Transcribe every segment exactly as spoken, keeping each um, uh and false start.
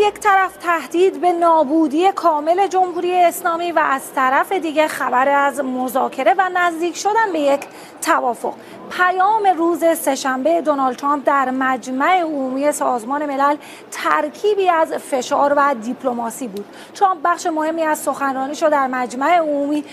یک طرف تهدید به نابودی کامل جمهوری اسلامی و از طرف دیگه خبر از مذاکره و نزدیک شدن به یک توافق. پیام روز سه‌شنبه دونالد ترامپ در مجمع عمومی سازمان ملل ترکیبی از فشار و دیپلماسی بود. ترامپ بخش مهمی از سخنرانیش رو در مجمع عمومی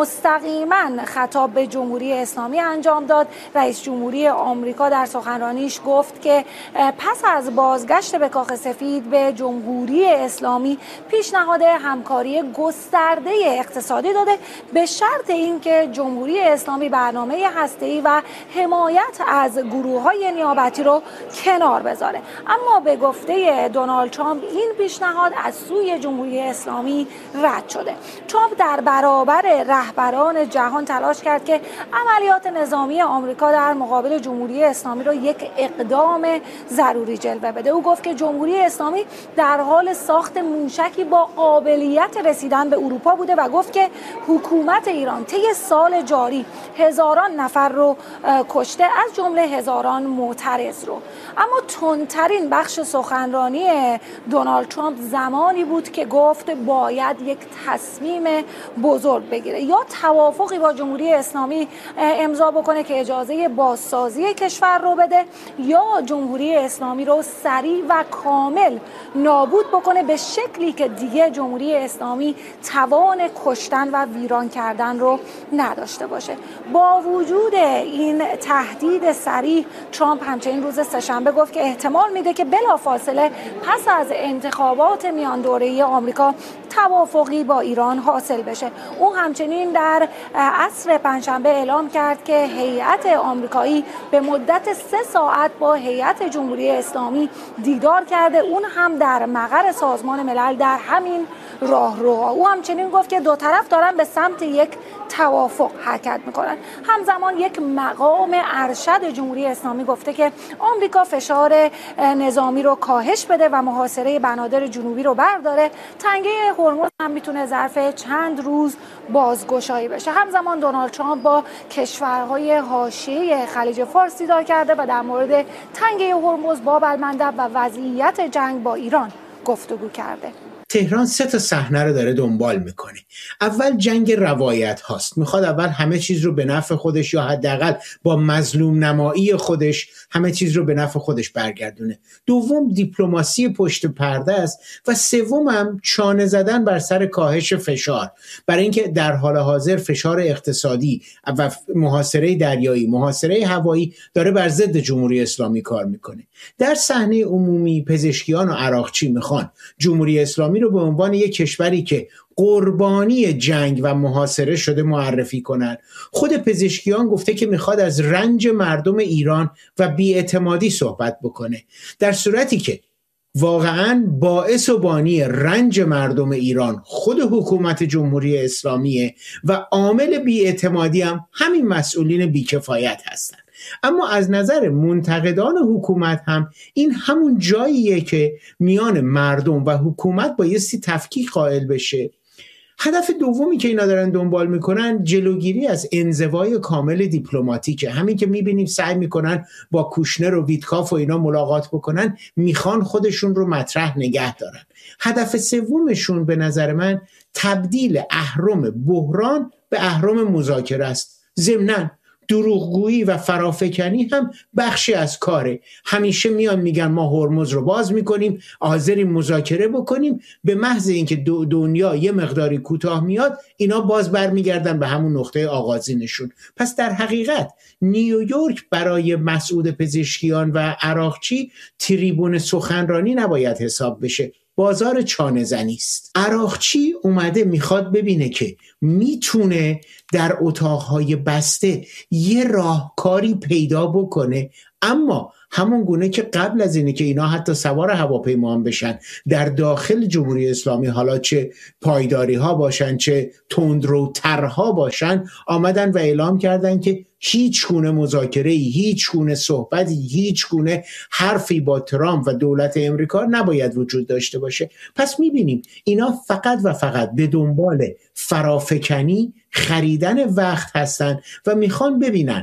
مستقیما خطاب به جمهوری اسلامی انجام داد. رئیس جمهوری آمریکا در سخنرانیش گفت که پس از بازگشت به کاخ سفید به جمهوری اسلامی پیشنهاد همکاری گسترده اقتصادی داده، به شرط اینکه جمهوری اسلامی برنامه هسته‌ای و حمایت از گروه‌های نیابتی رو کنار بذاره. اما به گفته دونالد ترامپ این پیشنهاد از سوی جمهوری اسلامی رد شده. ترامپ در برابر رهبران جهان تلاش کرد که عملیات نظامی آمریکا در مقابل جمهوری اسلامی رو یک اقدام ضروری جلوه بده. او گفت که جمهوری اسلامی در حال ساخت موشکی با قابلیت رسیدن به اروپا بوده و گفت که حکومت ایران طی سال جاری هزاران نفر رو کشته، از جمله هزاران معترض رو. اما تندترین بخش سخنرانی دونالد ترامپ زمانی بود که گفت باید یک تصمیم بزرگ بگیره، یا توافقی با جمهوری اسلامی امضا بکنه که اجازه بازسازی کشور رو بده، یا جمهوری اسلامی رو سریع و کامل نابود بکنه به شکلی که دیگه جمهوری اسلامی توان کشتن و ویران کردن رو نداشته باشه. با وجود این تهدید صریح، ترامپ همچنین روز سه‌شنبه گفت که احتمال میده که بلافاصله پس از انتخابات میان دوره‌ای آمریکا توافقی با ایران حاصل بشه. او همچنین در عصر پنجشنبه اعلام کرد که هیئت آمریکایی به مدت سه ساعت با هیئت جمهوری اسلامی دیدار کرده، اون هم در مقر سازمان ملل در همین راهرو. او همچنین گفت که دو طرف دارن به سمت یک توافق حرکت میکنن. همزمان یک مقام ارشد جمهوری اسلامی گفته که آمریکا فشار نظامی رو کاهش بده و محاصره بنادر جنوبی رو برداره. تنگه هرمز هم میتونه ظرف چند روز بازگشایی بشه. همزمان دونالد ترامپ با کشورهای حاشیه خلیج فارس دیدار کرده و در مورد تنگه هرمز، باب المندب و وضعیت جنگ با ایران گفتگو کرده. تهران سه تا صحنه رو داره دنبال میکنه. اول جنگ روایت هاست، میخواد اول همه چیز رو به نفع خودش یا حداقل با مظلوم نمایی خودش همه چیز رو به نفع خودش برگردونه. دوم دیپلماسی پشت پرده است و سوم هم چانه زدن بر سر کاهش فشار، برای اینکه در حال حاضر فشار اقتصادی و محاصره دریایی، محاصره هوایی داره بر ضد جمهوری اسلامی کار میکنه. در صحنه عمومی پزشکیان و عراقچی میخوان جمهوری اسلامی رو به عنوان یک کشوری که قربانی جنگ و محاصره شده معرفی کنند. خود پزشکیان گفته که میخواد از رنج مردم ایران و بی‌اعتمادی صحبت بکنه، در صورتی که واقعاً باعث و بانی رنج مردم ایران خود حکومت جمهوری اسلامیه و عامل بی‌اعتمادی هم همین مسئولین بیکفایت هستند. اما از نظر منتقدان حکومت هم این همون جاییه که میان مردم و حکومت بایستی تفکیک قائل بشه. هدف دومی که اینا دارن دنبال میکنن جلوگیری از انزوای کامل دیپلماتیکه. همین که میبینیم سعی میکنن با کوشنر و ویتکاف و اینا ملاقات بکنن، میخوان خودشون رو مطرح نگه دارن. هدف سومشون به نظر من تبدیل اهرم بحران به اهرم مذاکره است. ضمناً دروغگویی و فرافکنی هم بخشی از کاره. همیشه میان میگن ما هرمز رو باز میکنیم، حاضریم مذاکره بکنیم، به محض اینکه دنیا یه مقداری کوتاه میاد اینا باز برمیگردن به همون نقطه آغازینشون. پس در حقیقت نیویورک برای مسعود پزشکیان و عراقچی تریبون سخنرانی نباید حساب بشه، بازار چانه زنی است. عراقچی اومده میخواد ببینه که میتونه در اتاقهای بسته یه راهکاری پیدا بکنه، اما همون گونه که قبل از اینه که اینا حتی سوار هواپیما هم بشن در داخل جمهوری اسلامی، حالا چه پایداری ها باشن چه تندروترها باشن، آمدن و اعلام کردن که هیچ گونه مذاکره‌ای، هیچ گونه صحبتی، هیچ گونه حرفی با ترامپ و دولت امریکا نباید وجود داشته باشه. پس میبینیم اینا فقط و فقط به دنبال فرافکنی، خریدن وقت هستن و میخوان ببینن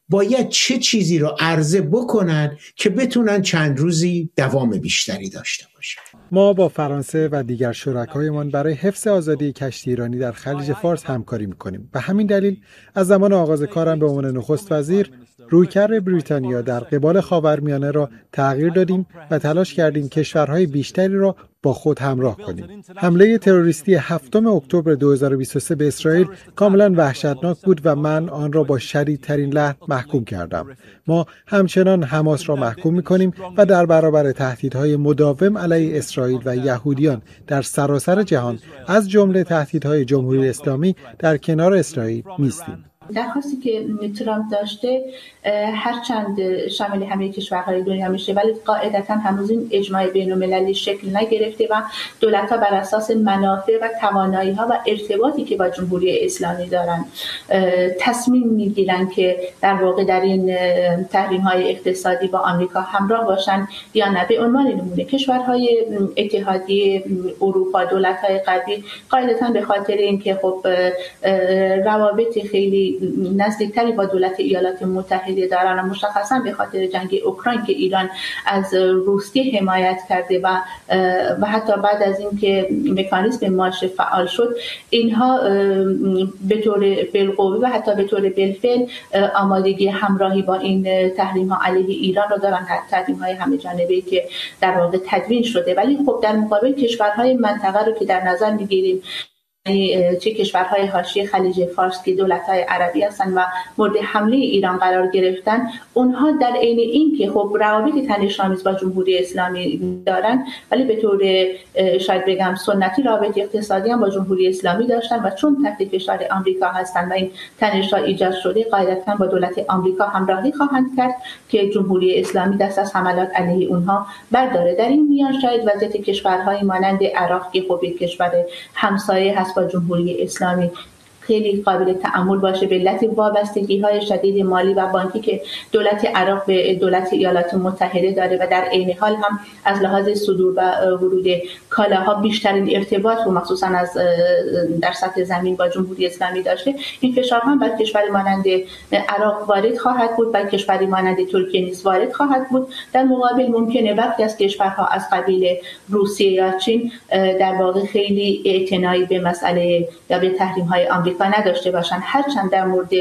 باید چه چیزی رو عرضه بکنن که بتونن چند روزی دوام بیشتری داشته باشن. ما با فرانسه و دیگر شرکایمان برای حفظ آزادی کشتی ایرانی در خلیج فارس همکاری می‌کنیم. به همین دلیل از زمان آغاز کارم به عنوان نخست وزیر رویکرد بریتانیا در قبال خاورمیانه را تغییر دادیم و تلاش کردیم کشورهای بیشتری را با خود همراه کنیم. حمله تروریستی هفتم اکتبر دو هزار و بیست و سه به اسرائیل کاملا وحشتناک بود و من آن را با شدیدترین لحن محکوم کردم. ما همچنان حماس را محکوم می‌کنیم و در برابر تهدیدهای مداوم علیه اسرائیل و یهودیان در سراسر جهان از جمله تهدیدهای جمهوری اسلامی در کنار اسرائیل می‌ایستیم. درخواستی که ترامپ داشته هرچند شامل همه کشورهای دنیا میشه ولی قاعدتا هنوز این اجماع بین‌المللی شکل نگرفته و دولت‌ها بر اساس منافع و توانایی‌ها و ارتباطی که با جمهوری اسلامی دارن تصمیم میگیرن که در واقع در این تحریم‌های اقتصادی با آمریکا همراه باشن یا نه. به عنوان نمونه کشورهای اتحادیه اروپا، دولت‌های غربی قاعدتا به خاطر اینکه خب روابط خیلی نزدیکتری با دولت ایالات متحده دارن و مشخصا به خاطر جنگ اوکراین که ایران از روسیه حمایت کرده و و حتی بعد از اینکه مکانیزم مارش فعال شد اینها به طور بالقوه و حتی به طور بالفعل آمادگی همراهی با این تحریم ها علیه ایران را دارن، تحریم های همه جانبه‌ای که در واقع تدوین شده. ولی خب در مقابل کشورهای منطقه رو که در نظر میگیریم چه کشورهای حاشیه خلیج فارس که دولت‌های عربی هستند و مورد حمله ایران قرار گرفتن، اونها در عین این که خب روابط تنش‌آمیز با جمهوری اسلامی دارن ولی به طور شاید بگم سنتی روابط اقتصادی هم با جمهوری اسلامی داشتن و چون تحت فشار آمریکا هستند و این تنش‌ها ایجاد شده قاعدتاً با دولت آمریکا همراهی خواهند کرد که جمهوری اسلامی دست از حملات علیه اونها برداره. در این میان شاید وضعیت کشورهای مانند عراق که خب یک کشور همسایه هست با جمهوری اسلامی خیلی قابل تأمل باشه به علت وابستگی‌های شدید مالی و بانکی که دولت عراق به دولت ایالات متحده داره و در عین حال هم از لحاظ صدور و ورود کالاها بیشترین ارتباط و مخصوصا از در سطح زمین با جمهوری اسلامی داشته. این فشارها بر کشوری مانند عراق وارد خواهد بود، بر کشوری مانند ترکیه نیز وارد خواهد بود. در مقابل ممکنه برخی از کشورها از قبیل روسیه یا چین در واقع خیلی اعتنایی به مسئله یا به تحریم‌های آمریکا نداشته باشند، هرچند در مورد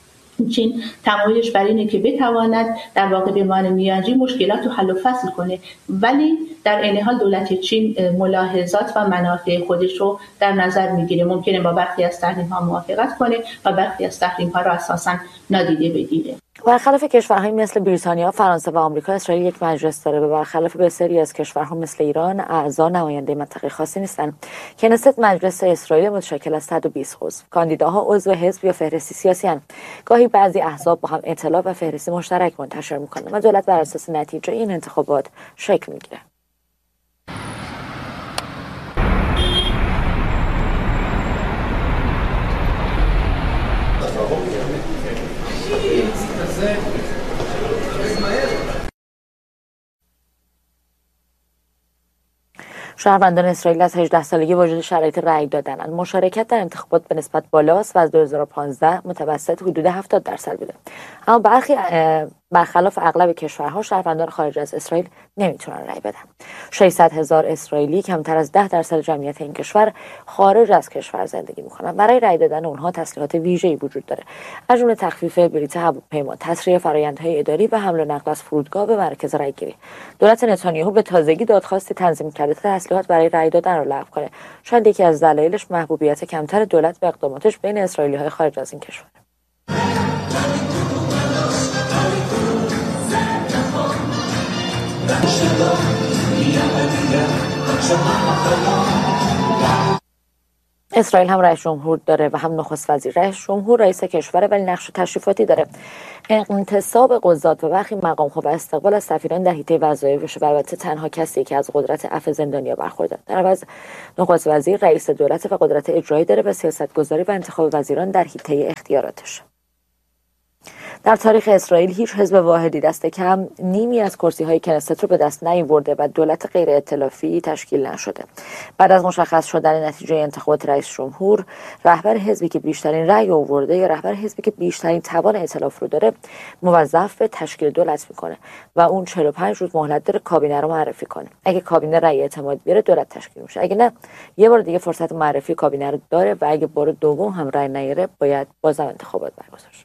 چین تمایلش بر اینه که بتواند در واقع به عنوان میانجی مشکلات رو حل و فصل کنه، ولی در عین حال دولت چین ملاحظات و منافع خودش رو در نظر میگیره. ممکنه با برخی از تحریم‌ها موافقت کنه و برخی از تحریم‌ها رو اساساً نادیده بگیره. برخلاف کشورهای مثل بریتانیا، فرانسه و آمریکا، اسرائیل یک مجلس داره و برخلاف بسیاری از کشورها مثل ایران اعضا نماینده منطقه خاصی نیستند. کنست مجلس اسرائیل متشکل از صد و بیست عضو. کاندیداها عضو حزب یا فهرستی سیاسی هستند. گاهی بعضی احزاب با هم اطلاع و فهرستی مشترک منتشر می‌کنند و دولت بر اساس نتیجه این انتخابات شکل می‌گیره. شهروندان اسرائیل از هجده سالگی وجود شرایط رأی دادن. مشارکت در انتخابات به نسبت بالاست و از دو هزار و پانزده متوسط حدود هفتاد درصد بوده. اما برخی برخلاف اغلب کشورها شهروندان خارج از اسرائیل نمیتونن رأی بدن. ششصد هزار اسرائیلی کمتر از ده درصد جمعیت این کشور خارج از کشور زندگی میکنن. برای رأی دادن اونها تسهیلات ویژه‌ای وجود داره، از جمله تخفیف بلیط هواپیما، تسریع فرآیندهای اداری و حمل و نقل از فرودگاه به مرکز رأیگیری. دولت نتانیاهو به تازگی دادخواست تنظیم کرده تسهیلات برای رأی دادن رو لغو کنه. شاید یکی از دلایلش محبوبیت کمتر دولت به اقداماتش بین اسرائیلی‌های خارج از این کشور. اسرائیل هم رئیس جمهور داره و هم نخست وزیر. رئیس جمهور رئیس کشوره ولی نقش و تشریفاتی داره. انتصاب قضات و برخی مقام‌ها و استقبال از سفیران در حیطه وظایفش و البته تنها کسی که از قدرت عفو زندانیا برخوردار. در عوض نخست وزیر رئیس دولت و قدرت اجرایی داره و سیاست‌گذاری و انتخاب وزیران در حیطه اختیاراتش. در تاریخ اسرائیل هیچ حزب واحدی دست کم نیمی از کرسی‌های کنست رو به دست نیاورده و دولت غیر ائتلافی تشکیل نشده. بعد از مشخص شدن نتیجه انتخابات رئیس جمهور، رهبر حزبی که بیشترین رأی آورده یا رهبر حزبی که بیشترین توان ائتلاف رو داره موظف به تشکیل دولت میکنه و اون چهل و پنج روز مهلت داره کابینه رو معرفی کنه. اگه کابینه رأی اعتماد بیاره دولت تشکیل میشه، اگه نه یه بار دیگه فرصت معرفی کابینه رو داره و اگه بار دوم هم رأی نیاره باید بازم انتخابات برگزار شه.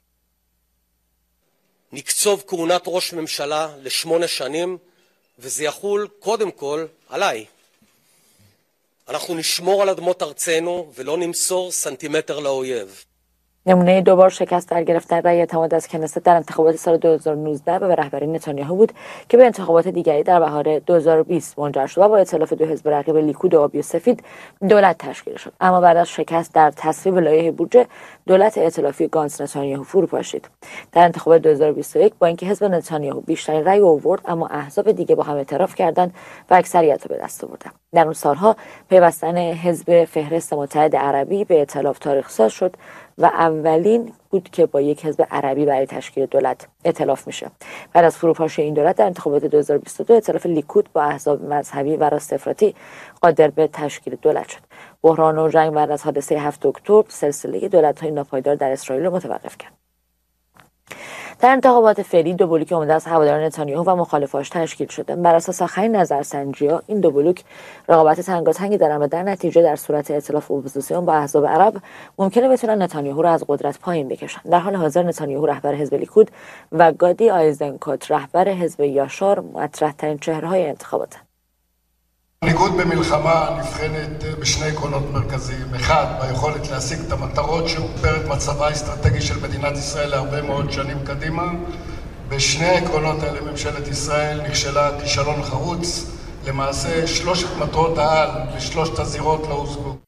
נקצוב כהונת ראש ממשלה לשמונה שנים, וזה יחול קודם כל עליי. אנחנו נשמור על אדמות ארצנו ולא נמסור סנטימטר לאויב. نمونه دوبار شکست در گرفتن رأی اعتماد از کنست در انتخابات سال دو هزار و نوزده به رهبری نتانیاهو بود که به انتخابات دیگری در بهار دو هزار و بیست منجر شد و با ائتلاف دو حزب رقیب لیکود و آبی و سفید دولت تشکیل شد. اما بعد از شکست در تصویب لایحه بودجه دولت ائتلافی گانتز نتانیاهو فرو پاشید. در انتخابات دو هزار و بیست و یک با اینکه حزب نتانیاهو بیشترین رأی آورد اما احزاب دیگه با هم اعتراف کردند و اکثریت رو به دست آوردند. در اون سالها پیوستن حزب فهرست متحد عربی به ائتلاف تاریخ ساز شد و اولین بود که با یک حزب عربی برای تشکیل دولت ائتلاف میشه. بعد از فروپاشی این دولت در انتخابات دو هزار و بیست و دو ائتلاف لیکود با احزاب مذهبی و راست افراطی قادر به تشکیل دولت شد. بحران و جنگ بعد از حادثه هفتم اکتبر سلسله دولت‌های ناپایدار در اسرائیل رو متوقف کرد. در انتخابات فعلی دو بلوک عمده از هواداران نتانیاهو و مخالفاش تشکیل شده. بر اساس آخرین نظرسنجی‌ها این دو بلوک رقابت تنگاتنگی دارن و در نتیجه در صورت ائتلاف اپوزیسیون با احزاب عرب ممکنه بتونن نتانیاهو رو از قدرت پایین بکشن. در حال حاضر نتانیاهو رهبر حزب لیکود و گادی آیزنکوت رهبر حزب یاشار مطرح‌ترین צ'הרה‌های انتخابات. מנהיגות במלחמה נבחנת בשני עקרונות מרכזיים. אחד, ביכולת להשיג את המטרות שמוגדרת מצבה האסטרטגי של מדינת ישראל להרבה מאוד שנים קדימה. בשני העקרונות האלה ממשלת ישראל נכשלה כישלון חרוץ. למעשה שלושת מטרות העל בשלושת הזירות לא הושגו.